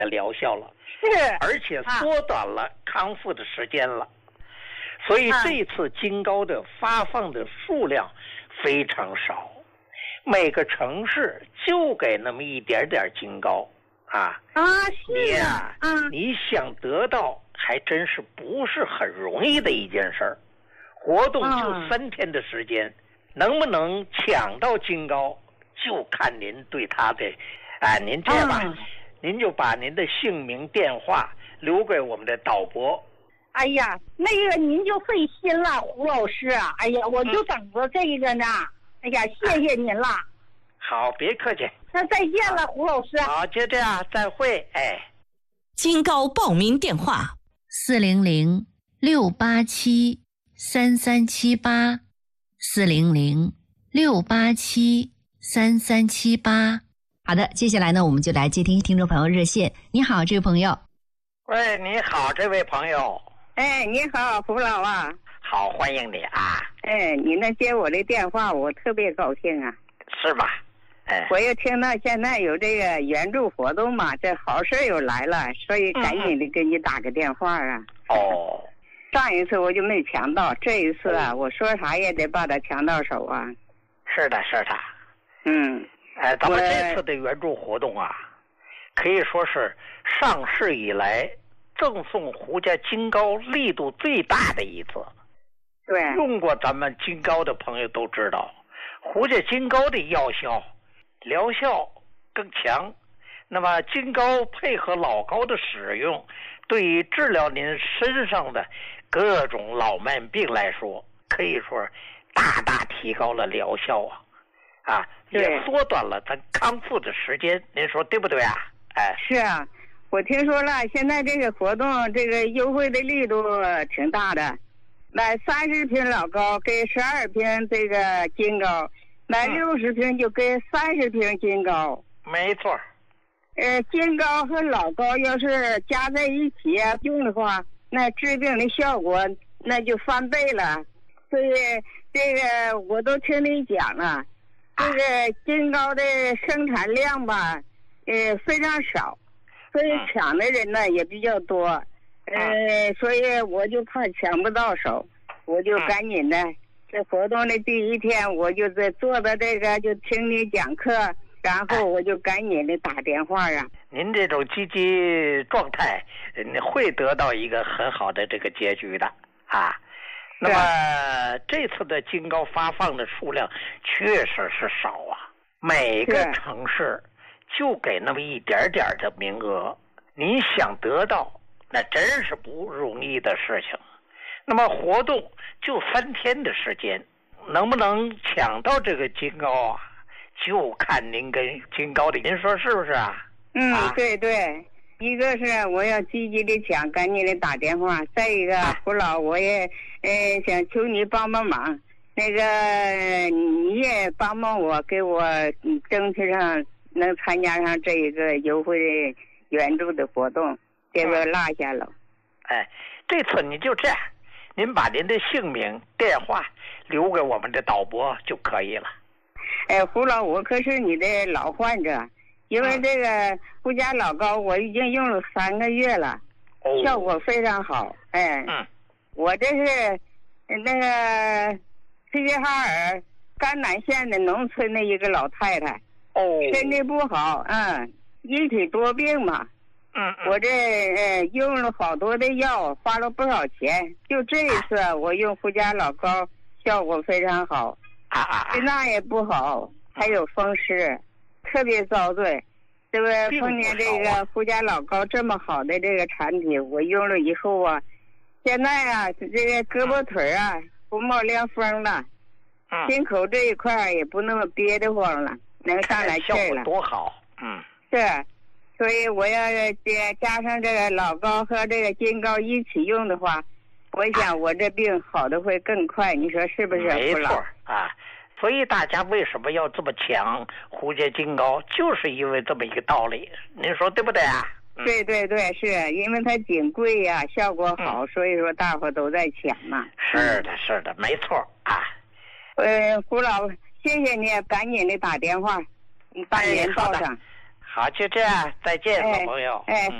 疗效了， 是， 而且缩短了康复的时间了。所以这次金膏的发放的数量非常少，每个城市就给那么一点点金膏啊。 是啊， 你想得到还真是不是很容易的一件事儿。活动就3天的时间，能不能抢到金膏，就看您对他的您这样吧，您就把您的姓名、电话留给我们的导播。 哎呀，那个您就费心了，胡老师啊！哎呀，我就等着这个呢。哎呀，谢谢您了。 好，别客气。 那再见了，胡老师。 好，就这样，再会。 金膏报名电话 400-687-3378，400-687-3378。好的，接下来呢，我们就来接听听众朋友热线。你好，这位朋友。 喂，你好，这位朋友。 你好，胡老啊。 好，欢迎你啊。 你能接我的电话，我特别高兴啊。 是吧？ 我又听到现在有这个援助活动嘛，这好事又来了，所以赶紧的给你打个电话啊。上一次我就没抢到，这一次啊，我说啥也得把它抢到手啊。 是的，是的。咱们这次的援助活动啊，可以说是上市以来赠送胡家金膏力度最大的一次。 对， 用过咱们金膏的朋友都知道，胡家金膏的药效、疗效更强。那么金膏配合老膏的使用，对于治疗您身上的各种老慢病来说，可以说大大提高了疗效啊，也缩短了咱康复的时间。您说对不对啊？ 是啊，我听说了，现在这个活动这个优惠的力度挺大的，买30瓶老膏给12瓶这个金膏，买60瓶就给30瓶金膏。 没错。 金膏和老膏要是加在一起用的话，那治病的效果那就翻倍了。所以这个我都听你讲了，这个金膏的生产量吧，非常少，所以抢的人呢也比较多。所以我就怕抢不到手，我就赶紧的。这活动的第一天，我就在坐在这个就听你讲课，然后我就赶紧的打电话啊。 您这种积极状态，会得到一个很好的这个结局的啊。那么这次的金膏发放的数量确实是少啊，每个城市就给那么一点点的名额，你想得到那真是不容易的事情。那么活动就3天的时间，能不能抢到这个金膏啊，就看您跟金膏的，您说是不是啊？ 对对，一个是我要积极的抢，赶紧的打电话；再一个，胡老我也想求你帮帮忙，那个你也帮帮我，给我争取上能参加上这一个优惠的援助的活动，别给我落下了。 这次你就这样，您把您的姓名、电话留给我们的导播就可以了。 胡老，我可是你的老患者，因为这个胡家老膏我已经用了3个月了，效果非常好。我这是那个齐齐哈尔甘南县的农村的一个老太太，身体不好，一体多病嘛。我这用了好多的药，花了不少钱。就这一次我用胡家老膏，效果非常好。心脏也不好，还有风湿，特别遭罪。这个碰见这个胡家老膏这么好的这个产品，我用了以后啊，现在啊这个胳膊腿啊不冒凉风了，心口这一块也不那么憋得慌了，能上来气了。 多好。 是，所以我要加上这个老膏和这个金膏一起用的话，我想我这病好的会更快，你说是不是？ 没错所以大家为什么要这么抢胡家金膏，就是因为这么一个道理，您说对不对啊？ 对对对，是因为它挺贵呀，效果好，所以说大伙都在抢嘛。 是的，是的，没错啊。 胡老，谢谢你，赶紧的打电话，把您报上。 好，就这样，再见，老朋友。 哎。